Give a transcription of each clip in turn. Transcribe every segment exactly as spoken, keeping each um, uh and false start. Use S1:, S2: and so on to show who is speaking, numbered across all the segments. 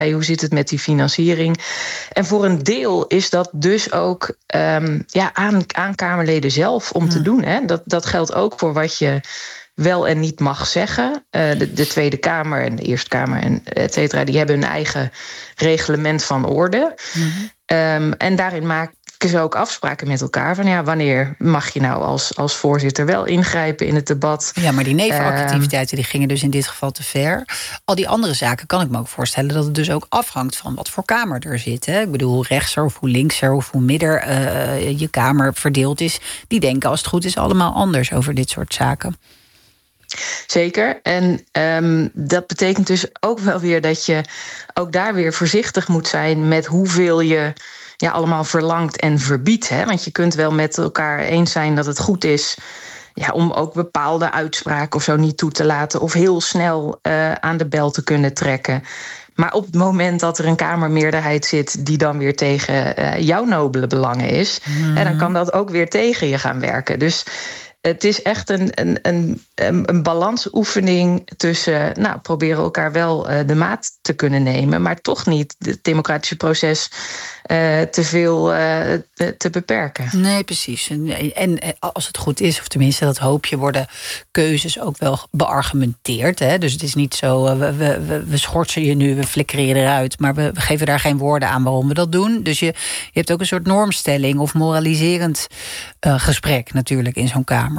S1: Hoe zit het met die financiering? En voor een deel is dat dus ook um, ja, aan, aan Kamerleden zelf om ja. te doen. Hè? Dat, dat geldt ook voor wat je wel en niet mag zeggen. Uh, de, de Tweede Kamer en de Eerste Kamer en et cetera, die hebben hun eigen reglement van orde. Mm-hmm. Um, en daarin maken ze ook afspraken met elkaar van ja, wanneer mag je nou als, als voorzitter wel ingrijpen in het debat?
S2: Ja, maar die nevenactiviteiten die gingen dus in dit geval te ver. Al die andere zaken kan ik me ook voorstellen dat het dus ook afhangt van wat voor kamer er zit. Hè? Ik bedoel, hoe rechtser of hoe linkser of hoe midder uh, je kamer verdeeld is, die denken als het goed is allemaal anders over dit soort zaken.
S1: Zeker. En um, dat betekent dus ook wel weer dat je ook daar weer voorzichtig moet zijn met hoeveel je ja, allemaal verlangt en verbiedt. Hè? Want je kunt wel met elkaar eens zijn dat het goed is ja, om ook bepaalde uitspraken of zo niet toe te laten of heel snel uh, aan de bel te kunnen trekken. Maar op het moment dat er een Kamermeerderheid zit die dan weer tegen uh, jouw nobele belangen is, mm. hè, dan kan dat ook weer tegen je gaan werken. Dus het is echt een, een, een, een balansoefening tussen nou, proberen elkaar wel uh, de maat te kunnen nemen, maar toch niet het democratische proces uh, te veel uh, te, te beperken.
S2: Nee, precies. En, en als het goed is, of tenminste dat hoop je, worden keuzes ook wel beargumenteerd. Hè? Dus het is niet zo, uh, we, we, we schorsen je nu, we flikkeren je eruit, maar we, we geven daar geen woorden aan waarom we dat doen. Dus je, je hebt ook een soort normstelling of moraliserend uh, gesprek natuurlijk in zo'n kamer.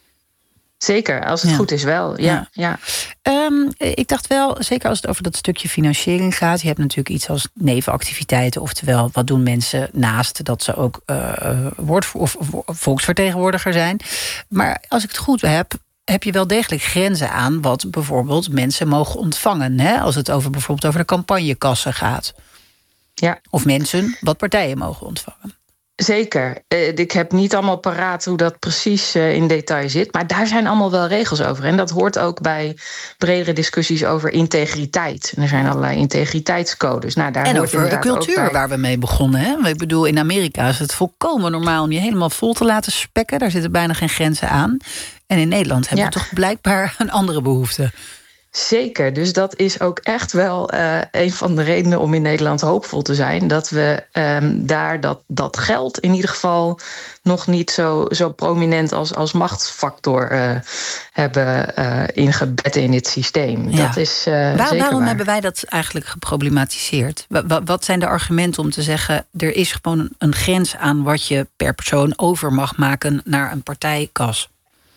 S1: Zeker, als het ja. goed is wel. Ja, ja.
S2: ja. Um, ik dacht wel, zeker als het over dat stukje financiering gaat, je hebt natuurlijk iets als nevenactiviteiten, oftewel wat doen mensen naast dat ze ook uh, woord- of volksvertegenwoordiger zijn. Maar als ik het goed heb, heb je wel degelijk grenzen aan wat bijvoorbeeld mensen mogen ontvangen. Hè? Als het over bijvoorbeeld over de campagnekassen gaat.
S1: Ja.
S2: Of mensen wat partijen mogen ontvangen.
S1: Zeker. Ik heb niet allemaal paraat hoe dat precies in detail zit. Maar daar zijn allemaal wel regels over. En dat hoort ook bij bredere discussies over integriteit. En er zijn allerlei integriteitscodes. Nou, daar
S2: en
S1: hoort
S2: over de cultuur bij waar we mee begonnen. Hè? Ik bedoel, in Amerika is het volkomen normaal om je helemaal vol te laten spekken. Daar zitten bijna geen grenzen aan. En in Nederland hebben ja. we toch blijkbaar een andere behoefte.
S1: Zeker, dus dat is ook echt wel uh, een van de redenen om in Nederland hoopvol te zijn. Dat we um, daar dat, dat geld in ieder geval nog niet zo, zo prominent als, als machtsfactor uh, hebben uh, ingebed in dit systeem.
S2: Ja.
S1: Dat is uh,
S2: Waar,
S1: zeker
S2: waarom
S1: waar.
S2: hebben wij dat eigenlijk geproblematiseerd? Wat, wat zijn de argumenten om te zeggen, er is gewoon een grens aan wat je per persoon over mag maken naar een partijkas?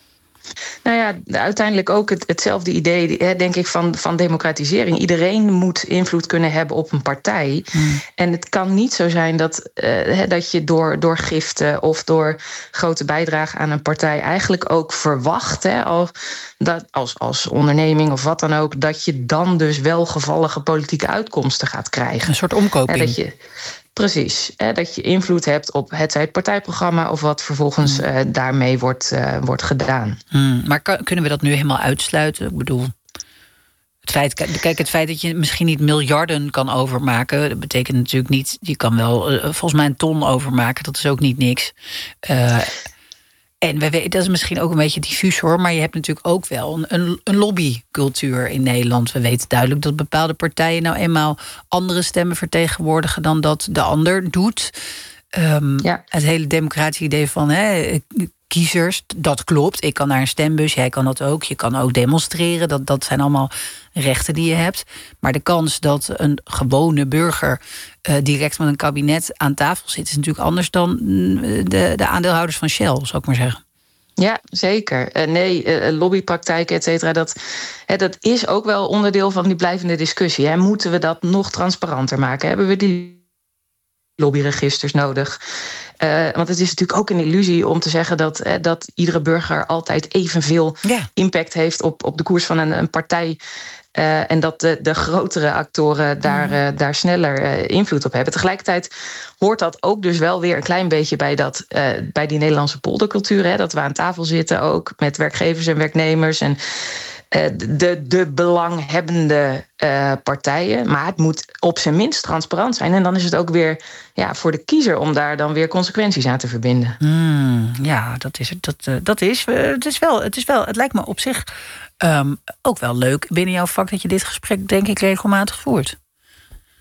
S1: Nou ja, uiteindelijk ook het, hetzelfde idee, denk ik, van, van democratisering. Iedereen moet invloed kunnen hebben op een partij. Hmm. En het kan niet zo zijn dat, uh, dat je door, door giften of door grote bijdrage aan een partij eigenlijk ook verwacht, hè, als, dat, als, als onderneming of wat dan ook, dat je dan dus welgevallige politieke uitkomsten gaat krijgen.
S2: Een soort omkoping.
S1: Ja, dat je, Precies, hè, dat je invloed hebt op het, het partijprogramma of wat vervolgens uh, daarmee wordt, uh, wordt gedaan.
S2: Hmm, maar kan, kunnen we dat nu helemaal uitsluiten? Ik bedoel, het feit, kijk, het feit dat je misschien niet miljarden kan overmaken, dat betekent natuurlijk niet, je kan wel uh, volgens mij een ton overmaken, dat is ook niet niks. Uh, En we weten, dat is misschien ook een beetje diffuus hoor, maar je hebt natuurlijk ook wel een, een, een lobbycultuur in Nederland. We weten duidelijk dat bepaalde partijen nou eenmaal andere stemmen vertegenwoordigen dan dat de ander doet. Um, ja. Het hele democratische idee van hè, kiezers, dat klopt. Ik kan naar een stembus, jij kan dat ook. Je kan ook demonstreren, dat, dat zijn allemaal rechten die je hebt. Maar de kans dat een gewone burger uh, direct met een kabinet aan tafel zit, is natuurlijk anders dan de, de aandeelhouders van Shell, zou ik maar zeggen.
S1: Ja, zeker. Uh, nee, uh, lobbypraktijken, et cetera, dat, hè, dat is ook wel onderdeel van die blijvende discussie. Hè. Moeten we dat nog transparanter maken? Hebben we die lobbyregisters nodig? Uh, want het is natuurlijk ook een illusie om te zeggen dat, uh, dat iedere burger altijd evenveel ja. impact heeft op, op de koers van een, een partij. Uh, en dat de, de grotere actoren daar, uh, daar sneller uh, invloed op hebben. Tegelijkertijd hoort dat ook dus wel weer een klein beetje bij, dat, uh, bij die Nederlandse poldercultuur. Hè, dat we aan tafel zitten ook met werkgevers en werknemers en uh, de, de belanghebbende uh, partijen. Maar het moet op zijn minst transparant zijn. En dan is het ook weer ja, voor de kiezer om daar dan weer consequenties aan te verbinden.
S2: Mm, ja, dat is het. Dat, uh, dat is, uh, het, is wel, het is wel. Het lijkt me op zich Um, ook wel leuk binnen jouw vak dat je dit gesprek denk ik regelmatig voert.